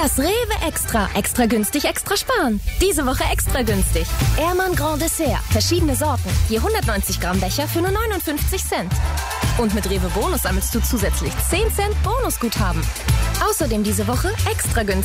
Das Rewe Extra. Extra günstig, extra sparen. Diese Woche extra günstig. Ehrmann Grand Dessert. Verschiedene Sorten. Je 190 Gramm Becher für nur 59 Cent. Und mit Rewe Bonus sammelst du zusätzlich 10 Cent Bonusguthaben. Außerdem diese Woche extra günstig.